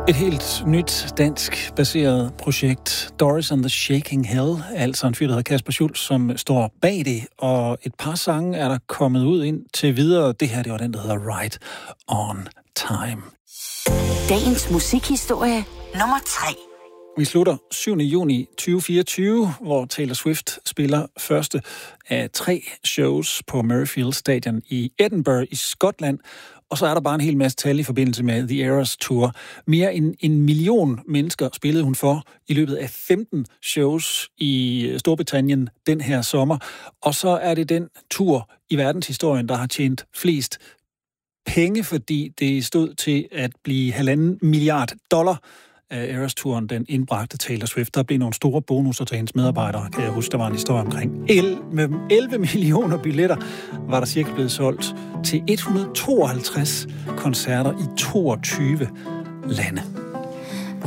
Et helt nyt dansk-baseret projekt, Doris and the Shaking Hell, altså en fyr, der hedder Kasper Schultz, som står bag det, og et par sange er der kommet ud ind til videre. Det her, det var den, der hedder Right on Time. Dagens musikhistorie nummer 3. Vi slutter 7. juni 2024, hvor Taylor Swift spiller første af 3 shows på Murrayfield Stadion i Edinburgh i Skotland. Og så er der bare en hel masse tal i forbindelse med The Eras Tour. Mere end 1 million mennesker spillede hun for i løbet af 15 shows i Storbritannien den her sommer. Og så er det den tur i verdenshistorien, der har tjent flest penge, fordi det stod til at blive $1,5 milliard af Eras-turen, den indbragte Taylor Swift. Der blev nogle store bonusser til hendes medarbejdere, kan jeg huske, der var en historie omkring. Med 11 millioner billetter var der cirka blevet solgt til 152 koncerter i 22 lande.